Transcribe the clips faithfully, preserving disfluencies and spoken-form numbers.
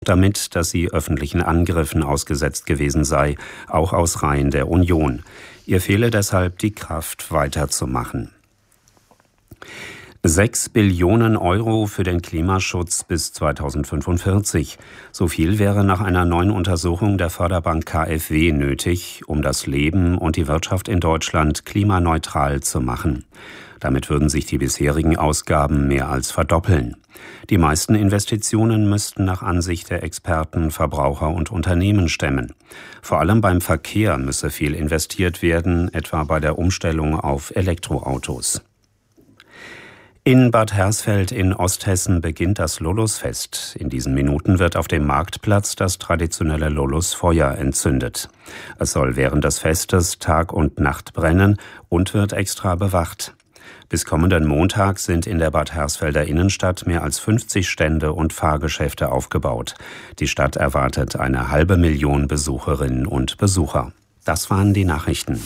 damit, dass sie öffentlichen Angriffen ausgesetzt gewesen sei, auch aus Reihen der Union. Ihr fehle deshalb die Kraft, weiterzumachen. Sechs Billionen Euro für den Klimaschutz bis zweitausendfünfundvierzig. So viel wäre nach einer neuen Untersuchung der Förderbank KfW nötig, um das Leben und die Wirtschaft in Deutschland klimaneutral zu machen. Damit würden sich die bisherigen Ausgaben mehr als verdoppeln. Die meisten Investitionen müssten nach Ansicht der Experten Verbraucher und Unternehmen stemmen. Vor allem beim Verkehr müsse viel investiert werden, etwa bei der Umstellung auf Elektroautos. In Bad Hersfeld in Osthessen beginnt das Lulusfest. In diesen Minuten wird auf dem Marktplatz das traditionelle Lulusfeuer entzündet. Es soll während des Festes Tag und Nacht brennen und wird extra bewacht. Bis kommenden Montag sind in der Bad Hersfelder Innenstadt mehr als fünfzig Stände und Fahrgeschäfte aufgebaut. Die Stadt erwartet eine halbe Million Besucherinnen und Besucher. Das waren die Nachrichten.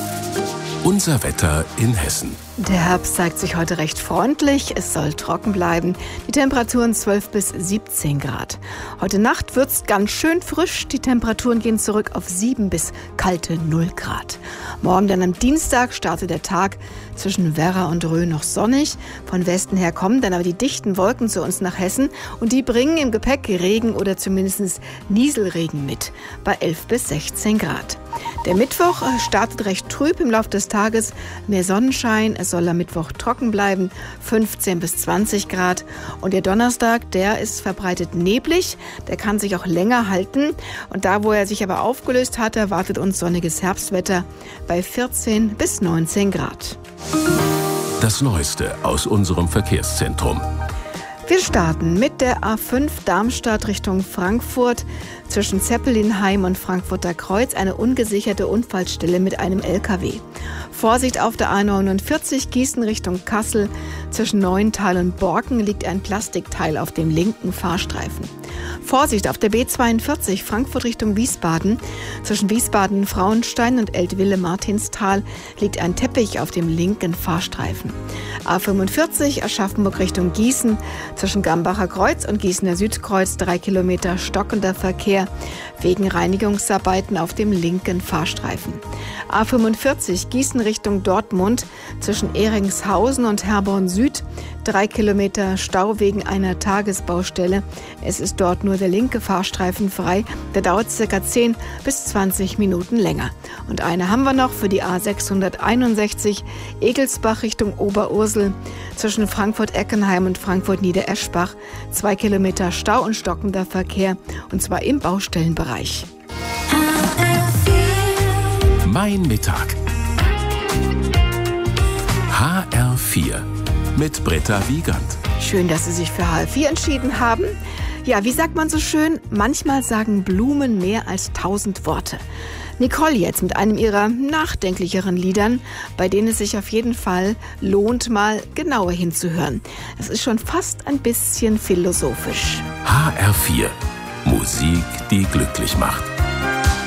Unser Wetter in Hessen. Der Herbst zeigt sich heute recht freundlich. Es soll trocken bleiben. Die Temperaturen zwölf bis siebzehn Grad. Heute Nacht wird's ganz schön frisch. Die Temperaturen gehen zurück auf sieben bis kalte null Grad. Morgen dann am Dienstag startet der Tag zwischen Werra und Rhön noch sonnig. Von Westen her kommen dann aber die dichten Wolken zu uns nach Hessen und die bringen im Gepäck Regen oder zumindest Nieselregen mit bei elf bis sechzehn Grad. Der Mittwoch startet recht trüb im Laufe des Tages. Mehr Sonnenschein. Es soll am Mittwoch trocken bleiben, fünfzehn bis zwanzig Grad. Und der Donnerstag, der ist verbreitet neblig, der kann sich auch länger halten. Und da, wo er sich aber aufgelöst hat, erwartet uns sonniges Herbstwetter bei vierzehn bis neunzehn Grad. Das Neueste aus unserem Verkehrszentrum. Wir starten mit der A fünf Darmstadt Richtung Frankfurt. Zwischen Zeppelinheim und Frankfurter Kreuz eine ungesicherte Unfallstelle mit einem L K W. Vorsicht auf der A neunundvierzig Gießen Richtung Kassel. Zwischen Neuental und Borken liegt ein Plastikteil auf dem linken Fahrstreifen. Vorsicht auf der B zweiundvierzig Frankfurt Richtung Wiesbaden. Zwischen Wiesbaden-Frauenstein und Eltville-Martinstal liegt ein Teppich auf dem linken Fahrstreifen. A fünfundvierzig Aschaffenburg Richtung Gießen. Zwischen Gambacher Kreuz und Gießener Südkreuz drei Kilometer stockender Verkehr wegen Reinigungsarbeiten auf dem linken Fahrstreifen. A fünfundvierzig Gießen Richtung Dortmund zwischen Ehringshausen und Herborn Süd drei Kilometer Stau wegen einer Tagesbaustelle. Es ist dort nur der linke Fahrstreifen frei. Der dauert ca. zehn bis zwanzig Minuten länger. Und eine haben wir noch für die A sechshunderteinundsechzig Egelsbach Richtung Oberursel zwischen Frankfurt-Eckenheim und Frankfurt-Niedereschbach. Zwei Kilometer Stau und stockender Verkehr und zwar im Baustellenbereich. Mein Mittag. H R vier mit Britta Wiegand. Schön, dass Sie sich für H R vier entschieden haben. Ja, wie sagt man so schön? Manchmal sagen Blumen mehr als tausend Worte. Nicole jetzt mit einem ihrer nachdenklicheren Liedern, bei denen es sich auf jeden Fall lohnt, mal genauer hinzuhören. Es ist schon fast ein bisschen philosophisch. H R vier. Musik, die glücklich macht.